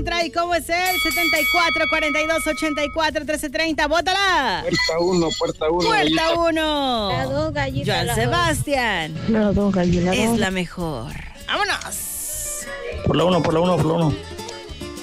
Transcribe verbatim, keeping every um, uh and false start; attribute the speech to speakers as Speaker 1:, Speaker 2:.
Speaker 1: entra y cómo es el setenta y cuatro, cuarenta y dos, ochenta y cuatro, trece, treinta. ¡Bótala!
Speaker 2: Puerta uno, puerta uno.
Speaker 1: Puerta uno.
Speaker 3: Las dos gallitas.
Speaker 1: Joan Sebastián.
Speaker 4: Las dos gallinas.
Speaker 1: Es la mejor. ¡Vámonos!
Speaker 2: Por la uno, por la uno, por la uno.